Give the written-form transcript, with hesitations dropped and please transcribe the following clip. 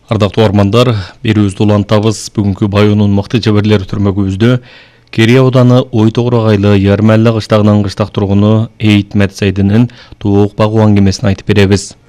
Ардактуу армандар, берүүбүздү улантабыз. Бүгүнкү Байонун мыкты жеберлер түрмөгүбүздө Керей ауданы Ой-Тогур айылы Ярмалла кыштагынын кыштак тургуну Эйит Метсайдынын туук багуу аңгемесин айтып беребиз.